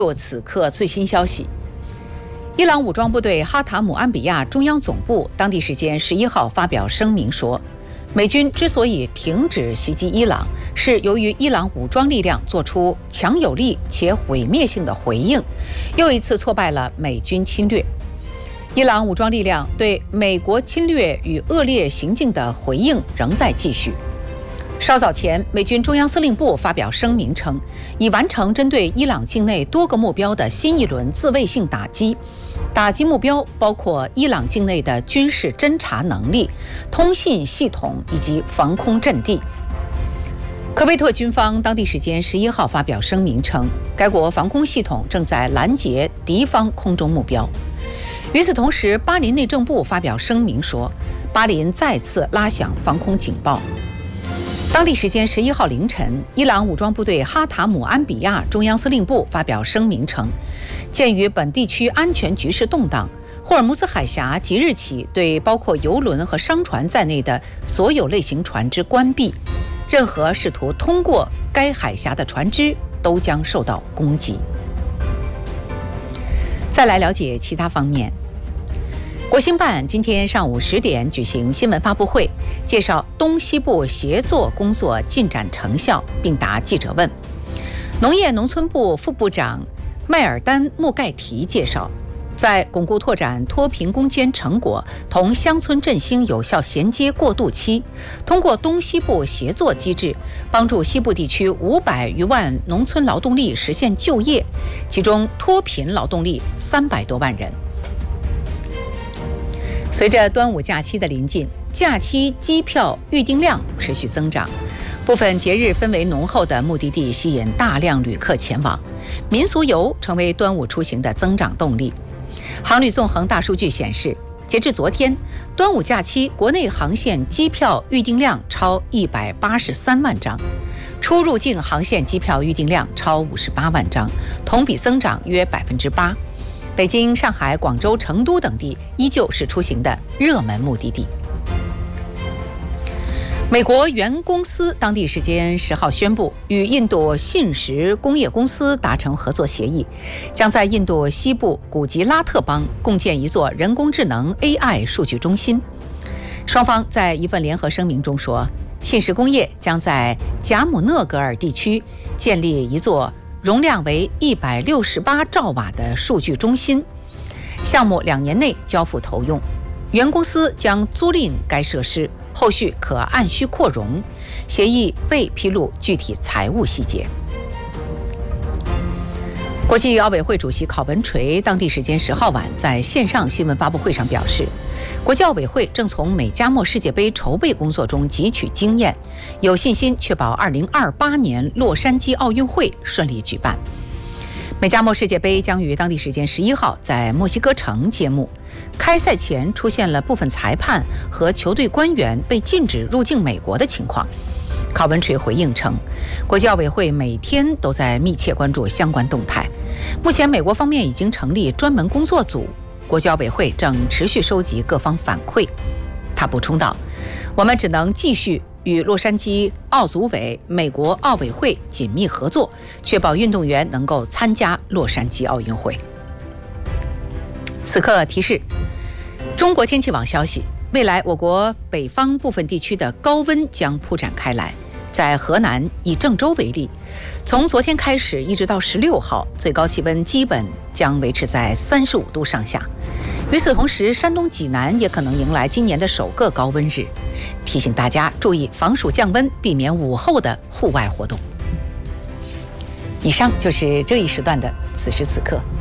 此刻最新消息，伊朗武装部队哈塔姆安比亚中央总部当地时间11号发表声明说，美军之所以停止袭击伊朗，是由于伊朗武装力量做出强有力且毁灭性的回应，又一次挫败了美军侵略。伊朗武装力量对美国侵略与恶劣行径的回应仍在继续。稍早前，美军中央司令部发表声明称，已完成针对伊朗境内多个目标的新一轮自卫性打击。打击目标包括伊朗境内的军事侦察能力、通信系统以及防空阵地。科威特军方当地时间11号发表声明称，该国防空系统正在拦截敌方空中目标。与此同时，巴林内政部发表声明说，巴林再次拉响防空警报。当地时间11号凌晨，伊朗武装部队哈塔姆安比亚中央司令部发表声明称，鉴于本地区安全局势动荡，霍尔木兹海峡即日起对包括油轮和商船在内的所有类型船只关闭，任何试图通过该海峡的船只都将受到攻击。再来了解其他方面。国新办今天上午10点举行新闻发布会，介绍东西部协作工作进展成效，并答记者问。农业农村部副部长迈尔丹穆盖提介绍，在巩固拓展脱贫攻坚成果同乡村振兴有效衔接过渡期，通过东西部协作机制，帮助西部地区500余万农村劳动力实现就业，其中脱贫劳动力300多万人。随着端午假期的临近，假期机票预订量持续增长，部分节日氛围浓厚的目的地吸引大量旅客前往，民俗游成为端午出行的增长动力。航旅纵横大数据显示，截至昨天，端午假期国内航线机票预订量超183万张，出入境航线机票预订量超58万张，同比增长约8%。北京、上海、广州、成都等地依旧是出行的热门目的地。美国原公司当地时间10号宣布，与印度信实工业公司达成合作协议，将在印度西部古吉拉特邦共建一座人工智能 AI 数据中心。双方在一份联合声明中说，信实工业将在贾姆讷格尔地区建立一座容量为168兆瓦的数据中心，项目2年内交付投用。原公司将租赁该设施，后续可按需扩容。协议未披露具体财务细节。国际奥委会主席考文垂当地时间10号晚在线上新闻发布会上表示，国际奥委会正从美加墨世界杯筹备工作中汲取经验，有信心确保2028年洛杉矶奥运会顺利举办。美加墨世界杯将于当地时间11号在墨西哥城揭幕。开赛前出现了部分裁判和球队官员被禁止入境美国的情况。考文垂回应称，国际奥委会每天都在密切关注相关动态。目前美国方面已经成立专门工作组，国际奥委会正持续收集各方反馈。他补充道，我们只能继续与洛杉矶奥组委、美国奥委会紧密合作，确保运动员能够参加洛杉矶奥运会。此刻提示，中国天气网消息，未来我国北方部分地区的高温将铺展开来。在河南，以郑州为例，从昨天开始一直到16号，最高气温基本将维持在35度上下。与此同时，山东济南也可能迎来今年的首个高温日，提醒大家注意防暑降温，避免午后的户外活动。以上就是这一时段的此时此刻。